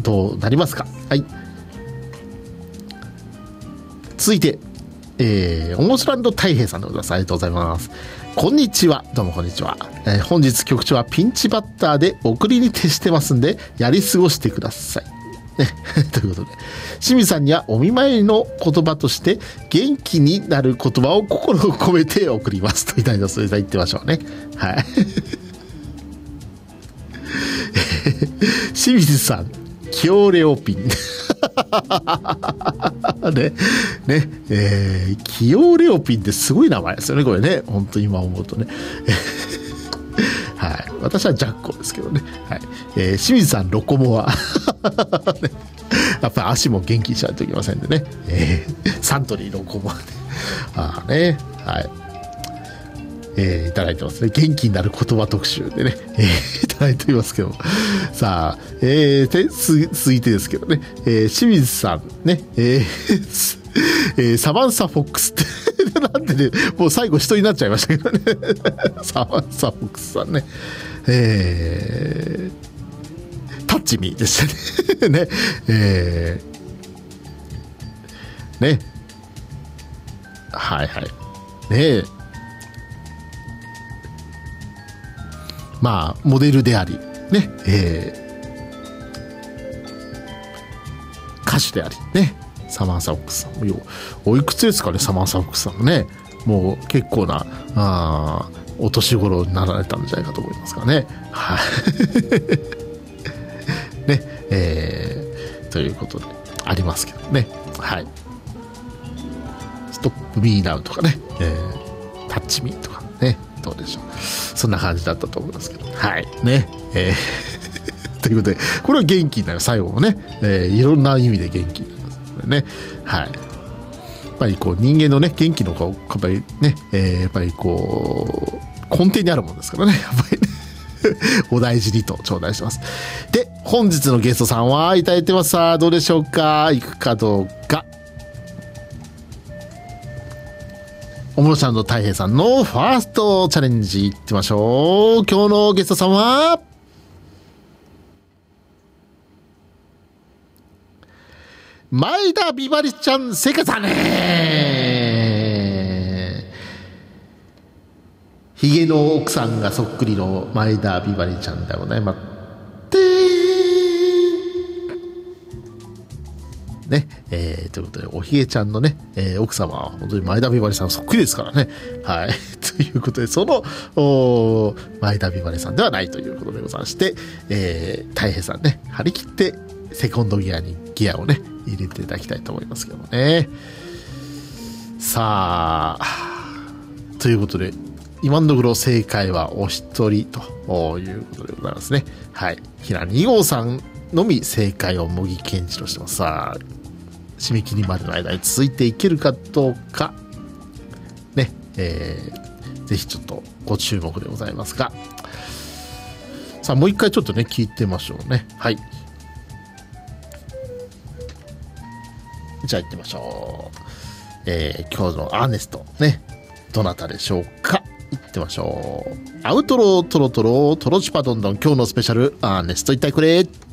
どうなりますか。はい。続いて、オモスランド太平さんでございます。ありがとうございます。こんにちは。どうもこんにちは。本日局長はピンチバッターで送りに徹してますんで、やり過ごしてください。ね、ということで、清水さんにはお見舞いの言葉として元気になる言葉を心を込めて送りますといただいた。それでは言ってみましょうね。はい。清水さん、キオレオピン。ね、キオレオピンってすごい名前ですよね、これね。本当に今思うとね。はい。私はジャッコですけどね。はい。清水さん、ロコモア。ね、やっぱり足も元気にしないといけませんでね。サントリーロコモアね。ああね。はい。いただいてますね。元気になる言葉特集でね、いただいていますけども。さあ、続いてですけどね、清水さんね、サマンサ・フォックスってなんでね、もう最後人になっちゃいましたけどね。サマンサ・フォックスさんね、タッチミーでしたね。ね、はいはい。ね、まあモデルでありね、歌手でありね、サマンサ・フォックスさんもおいくつですかね、サマンサ・フォックスさんもね、もう結構なお年頃になられたんじゃないかと思いますからね。はいね、ということでありますけどね。はい。ストップミーナウとかね、タッチミーとかね、どうでしょう。そんな感じだったと思いますけど、はいね、ということで、これは元気になる、最後もね、いろんな意味で元気になりますね。はい。やっぱりこう人間のね、元気の顔、やっぱりね、やっぱりこう根底にあるものですからね、やっぱりね。お大事にと頂戴します。で、本日のゲストさんはいただいてます。さあ、どうでしょうか。行くかどうか。おもろしゃんの太平さんのファーストチャレンジいってみましょう。今日のゲストさんは前田美波里ちゃんせかさんね。ヒゲの奥さんがそっくりの前田美波里ちゃんでございます。ね、ということで、おひげちゃんのね、奥様は本当に前田美波里さんそっくりですからね。はい。ということで、その、前田美波里さんではないということでございまして、太平さんね、張り切ってセコンドギアをね、入れていただきたいと思いますけどもね。さあ、ということで、今のところ正解はお一人ということでございますね。はい。平2号さんのみ正解を模擬検知としてます。さあ、締め切りまでの間に続いていけるかどうかね、ぜひちょっとご注目でございますが、さあもう一回ちょっとね聞いてみましょうね。はい、じゃあ行ってみましょう。今日のアーネストね、どなたでしょうか。行ってみましょう。アウトロートロトロトロチパどんどん、今日のスペシャルアーネスト一体これ。